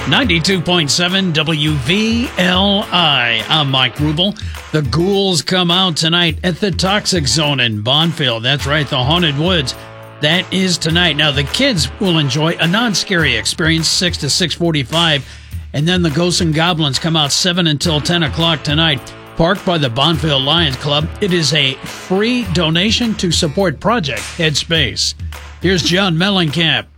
92.7 WVLI. I'm Mike Rubel. The ghouls come out tonight at the Toxic Zone in Bonfield. That's right, the Haunted Woods. That is tonight. Now, the kids will enjoy a non-scary experience, 6 to 6:45. And then the Ghosts and Goblins come out 7 until 10 o'clock tonight. Parked by the Bonfield Lions Club. It is a free donation to support Project Headspace. Here's John Mellencamp.